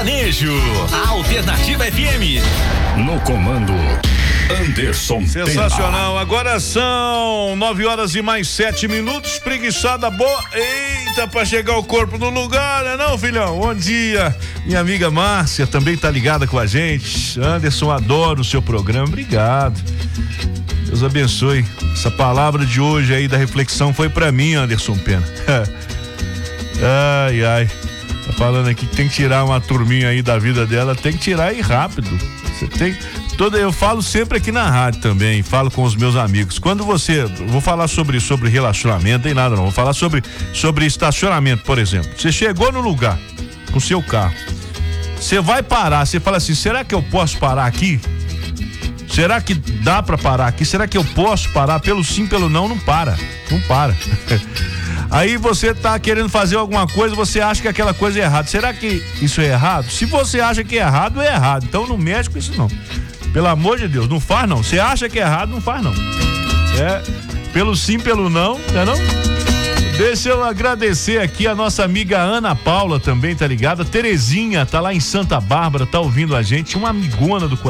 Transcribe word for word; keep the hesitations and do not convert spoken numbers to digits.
sertanejo. A Alternativa F M. No comando, Anderson Sensacional. Pena. Agora são nove horas e mais sete minutos. Preguiçada boa. Eita, pra chegar o corpo no lugar, né não, filhão? Bom dia. Minha amiga Márcia também tá ligada com a gente. Anderson, adoro o seu programa. Obrigado. Deus abençoe. Essa palavra de hoje aí da reflexão foi pra mim, Anderson Pena. Ai, ai. Tá falando aqui que tem que tirar uma turminha aí da vida dela. Tem que tirar aí rápido. Você tem. Toda, eu falo sempre aqui na rádio também, falo com os meus amigos. Quando você, vou falar sobre, sobre relacionamento, tem nada não, vou falar sobre, sobre estacionamento, por exemplo. Você chegou no lugar com seu carro, você vai parar, você fala assim, será que eu posso parar aqui? Será que dá pra parar aqui? Será que eu posso parar? Pelo sim, pelo não, não para, não para. Aí você tá querendo fazer alguma coisa, você acha que aquela coisa é errada. Será que isso é errado? Se você acha que é errado, é errado. Então não mexe com isso não. Pelo amor de Deus, não faz não. Você acha que é errado, não faz não. É, pelo sim, pelo não, não é não? Deixa eu agradecer aqui a nossa amiga Ana Paula também, tá ligada? Terezinha, tá lá em Santa Bárbara, tá ouvindo a gente, uma amigona do coração.